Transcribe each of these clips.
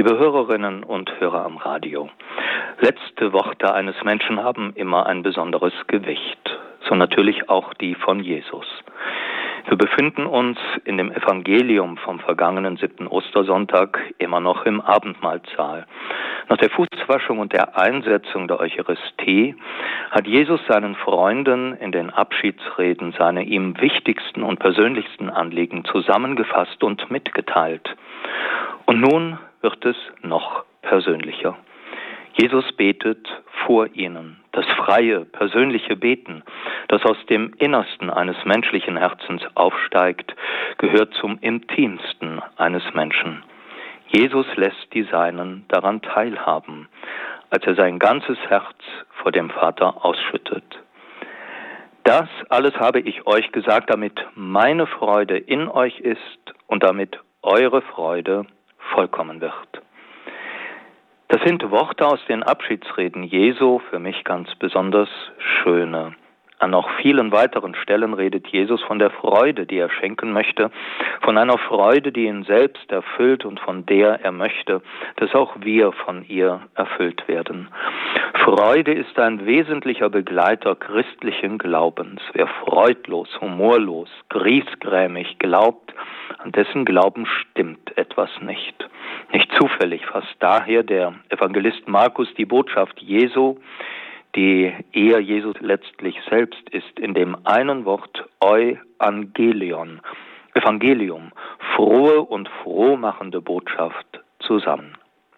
Liebe Hörerinnen und Hörer am Radio, letzte Worte eines Menschen haben immer ein besonderes Gewicht, so natürlich auch die von Jesus. Wir befinden uns in dem Evangelium vom vergangenen 7. Ostersonntag immer noch im Abendmahlsaal. Nach der Fußwaschung und der Einsetzung der Eucharistie hat Jesus seinen Freunden in den Abschiedsreden seine ihm wichtigsten und persönlichsten Anliegen zusammengefasst und mitgeteilt. Und nun wird es noch persönlicher. Jesus betet vor ihnen. Das freie, persönliche Beten, das aus dem Innersten eines menschlichen Herzens aufsteigt, gehört zum Intimsten eines Menschen. Jesus lässt die Seinen daran teilhaben, als er sein ganzes Herz vor dem Vater ausschüttet. Das alles habe ich euch gesagt, damit meine Freude in euch ist und damit eure Freude vollkommen wird. Das sind Worte aus den Abschiedsreden Jesu, für mich ganz besonders schöne. An noch vielen weiteren Stellen redet Jesus von der Freude, die er schenken möchte, von einer Freude, die ihn selbst erfüllt und von der er möchte, dass auch wir von ihr erfüllt werden. Freude ist ein wesentlicher Begleiter christlichen Glaubens. Wer freudlos, humorlos, griesgrämig glaubt, an dessen Glauben stimmt etwas nicht. Nicht zufällig fasst daher der Evangelist Markus die Botschaft Jesu, die er Jesus letztlich selbst ist, in dem einen Wort Euangelion, Evangelium, frohe und frohmachende Botschaft zusammen.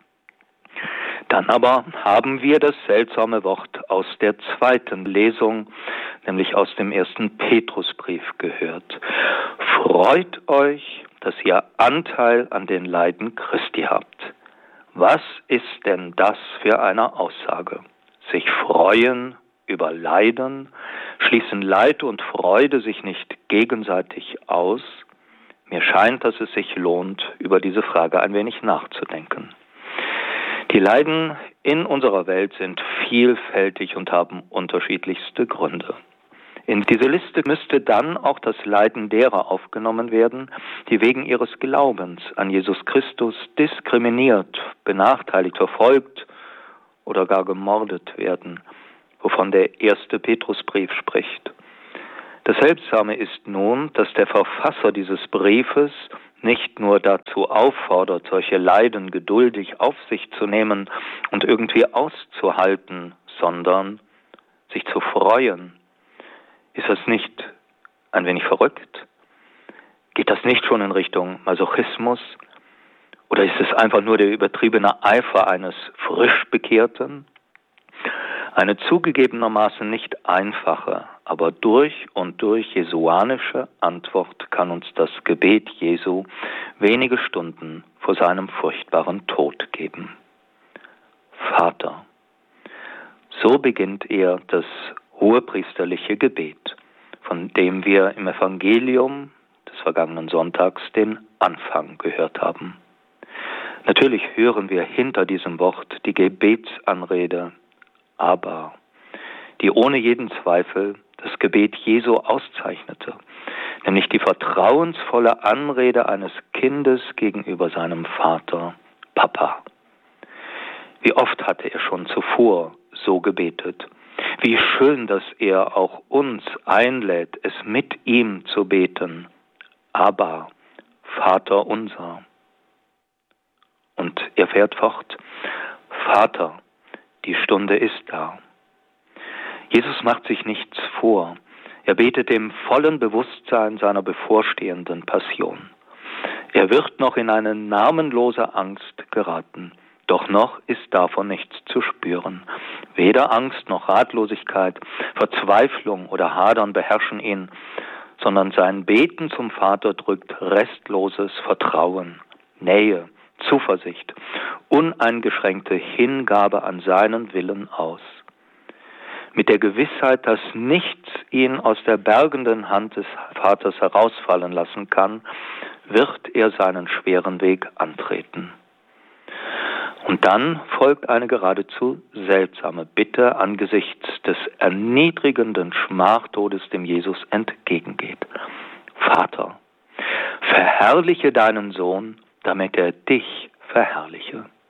Dann aber haben wir das seltsame Wort aus der zweiten Lesung, nämlich aus dem 1. Petrusbrief gehört. Freut euch, dass ihr Anteil an den Leiden Christi habt. Was ist denn das für eine Aussage? Sich freuen über Leiden, schließen Leid und Freude sich nicht gegenseitig aus? Mir scheint, dass es sich lohnt, über diese Frage ein wenig nachzudenken. Die Leiden in unserer Welt sind vielfältig und haben unterschiedlichste Gründe. In diese Liste müsste dann auch das Leiden derer aufgenommen werden, die wegen ihres Glaubens an Jesus Christus diskriminiert, benachteiligt, verfolgt oder gar gemordet werden, wovon der 1. Petrusbrief spricht. Das Seltsame ist nun, dass der Verfasser dieses Briefes nicht nur dazu auffordert, solche Leiden geduldig auf sich zu nehmen und irgendwie auszuhalten, sondern sich zu freuen. Ist das nicht ein wenig verrückt? Geht das nicht schon in Richtung Masochismus? Oder ist es einfach nur der übertriebene Eifer eines Frischbekehrten? Eine zugegebenermaßen nicht einfache, aber durch und durch jesuanische Antwort kann uns das Gebet Jesu wenige Stunden vor seinem furchtbaren Tod geben. Vater. So beginnt er das hohepriesterliche Gebet, von dem wir im Evangelium des vergangenen Sonntags den Anfang gehört haben. Natürlich hören wir hinter diesem Wort die Gebetsanrede aber, die ohne jeden Zweifel das Gebet Jesu auszeichnete, nämlich die vertrauensvolle Anrede eines Kindes gegenüber seinem Vater, Papa. Wie oft hatte er schon zuvor so gebetet. Wie schön, dass er auch uns einlädt, es mit ihm zu beten. Aber, Vater unser. Und er fährt fort, Vater, die Stunde ist da. Jesus macht sich nichts vor. Er betet im vollen Bewusstsein seiner bevorstehenden Passion. Er wird noch in eine namenlose Angst geraten. Doch noch ist davon nichts zu spüren. Weder Angst noch Ratlosigkeit, Verzweiflung oder Hadern beherrschen ihn, sondern sein Beten zum Vater drückt restloses Vertrauen, Nähe, Zuversicht, uneingeschränkte Hingabe an seinen Willen aus. Mit der Gewissheit, dass nichts ihn aus der bergenden Hand des Vaters herausfallen lassen kann, wird er seinen schweren Weg antreten. Und dann folgt eine geradezu seltsame Bitte angesichts des erniedrigenden Schmachtodes, dem Jesus entgegengeht. Vater, verherrliche deinen Sohn, damit er dich verherrliche.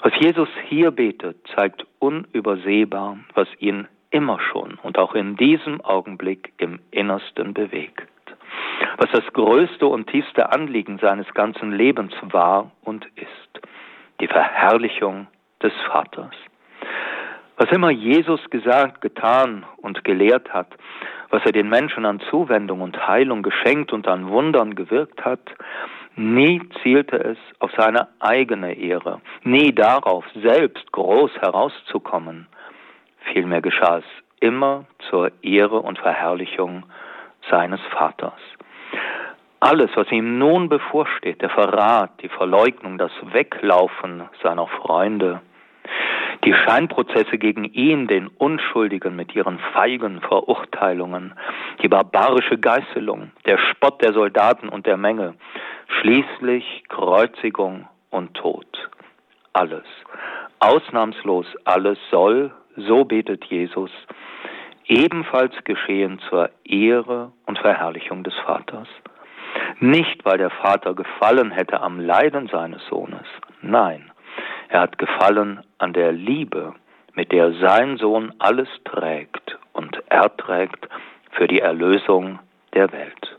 Was Jesus hier betet, zeigt unübersehbar, was ihn immer schon und auch in diesem Augenblick im Innersten bewegt. Was das größte und tiefste Anliegen seines ganzen Lebens war und ist. Die Verherrlichung des Vaters. Was immer Jesus gesagt, getan und gelehrt hat, was er den Menschen an Zuwendung und Heilung geschenkt und an Wundern gewirkt hat, nie zielte es auf seine eigene Ehre, nie darauf, selbst groß herauszukommen. Vielmehr geschah es immer zur Ehre und Verherrlichung seines Vaters. Alles, was ihm nun bevorsteht, der Verrat, die Verleugnung, das Weglaufen seiner Freunde, die Scheinprozesse gegen ihn, den Unschuldigen mit ihren feigen Verurteilungen, die barbarische Geißelung, der Spott der Soldaten und der Menge, schließlich Kreuzigung und Tod. Alles, ausnahmslos alles soll, so betet Jesus, ebenfalls geschehen zur Ehre und Verherrlichung des Vaters. Nicht, weil der Vater gefallen hätte am Leiden seines Sohnes, nein, er hat gefallen an der Liebe, mit der sein Sohn alles trägt und erträgt für die Erlösung der Welt.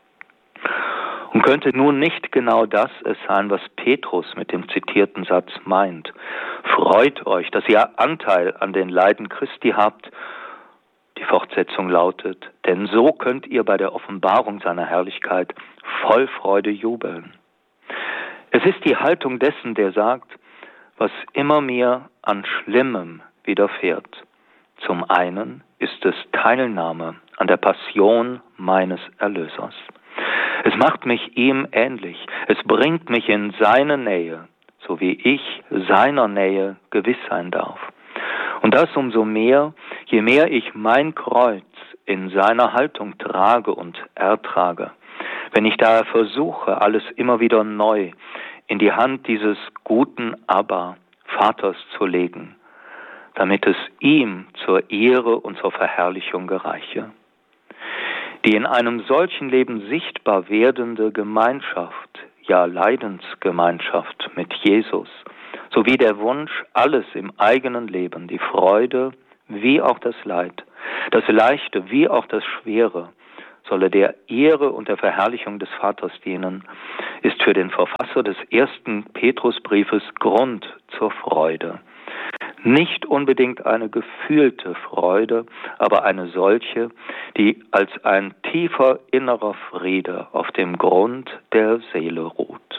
Und könnte nun nicht genau das es sein, was Petrus mit dem zitierten Satz meint? Freut euch, dass ihr Anteil an den Leiden Christi habt. Die Fortsetzung lautet, denn so könnt ihr bei der Offenbarung seiner Herrlichkeit voll Freude jubeln. Es ist die Haltung dessen, der sagt, was immer mir an Schlimmem widerfährt. Zum einen ist es Teilnahme an der Passion meines Erlösers. Es macht mich ihm ähnlich. Es bringt mich in seine Nähe, so wie ich seiner Nähe gewiss sein darf. Und das umso mehr, je mehr ich mein Kreuz in seiner Haltung trage und ertrage. Wenn ich daher versuche, alles immer wieder neu in die Hand dieses guten Abba, Vaters zu legen, damit es ihm zur Ehre und zur Verherrlichung gereiche. Die in einem solchen Leben sichtbar werdende Gemeinschaft, ja Leidensgemeinschaft mit Jesus, sowie der Wunsch, alles im eigenen Leben, die Freude wie auch das Leid, das Leichte wie auch das Schwere, solle der Ehre und der Verherrlichung des Vaters dienen, ist für den Verfasser des ersten Petrusbriefes Grund zur Freude. Nicht unbedingt eine gefühlte Freude, aber eine solche, die als ein tiefer innerer Friede auf dem Grund der Seele ruht.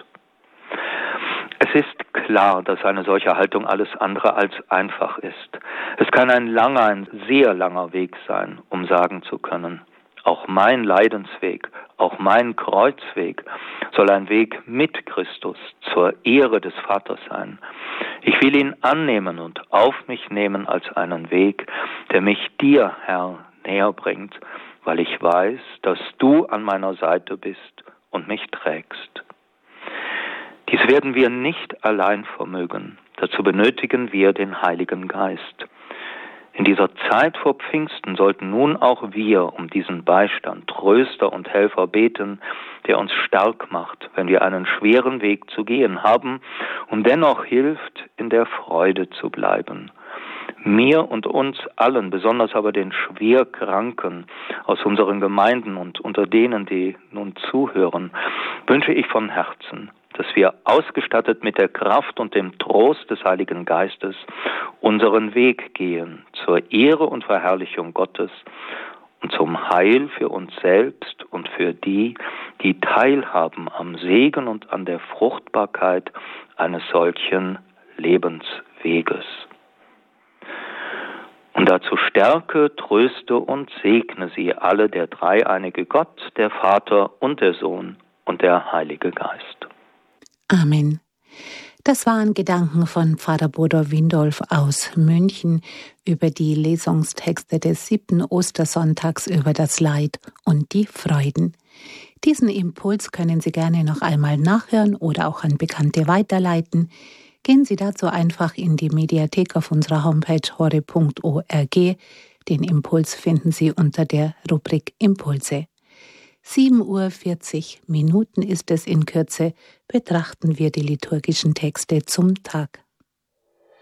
Es ist klar, dass eine solche Haltung alles andere als einfach ist. Es kann ein sehr langer Weg sein, um sagen zu können, auch mein Leidensweg, auch mein Kreuzweg soll ein Weg mit Christus zur Ehre des Vaters sein. Ich will ihn annehmen und auf mich nehmen als einen Weg, der mich dir, Herr, näher bringt, weil ich weiß, dass du an meiner Seite bist und mich trägst. Dies werden wir nicht allein vermögen. Dazu benötigen wir den Heiligen Geist. In dieser Zeit vor Pfingsten sollten nun auch wir um diesen Beistand, Tröster und Helfer beten, der uns stark macht, wenn wir einen schweren Weg zu gehen haben und dennoch hilft, in der Freude zu bleiben. Mir und uns allen, besonders aber den Schwerkranken aus unseren Gemeinden und unter denen, die nun zuhören, wünsche ich von Herzen, dass wir ausgestattet mit der Kraft und dem Trost des Heiligen Geistes unseren Weg gehen zur Ehre und Verherrlichung Gottes und zum Heil für uns selbst und für die, die teilhaben am Segen und an der Fruchtbarkeit eines solchen Lebensweges. Und dazu stärke, tröste und segne sie alle der dreieinige Gott, der Vater und der Sohn und der Heilige Geist. Amen. Das waren Gedanken von Pfarrer Bodo Windolf aus München über die Lesungstexte des 7. Ostersonntags über das Leid und die Freuden. Diesen Impuls können Sie gerne noch einmal nachhören oder auch an Bekannte weiterleiten. Gehen Sie dazu einfach in die Mediathek auf unserer Homepage hore.org. Den Impuls finden Sie unter der Rubrik Impulse. 7:40 Uhr ist es in Kürze, betrachten wir die liturgischen Texte zum Tag.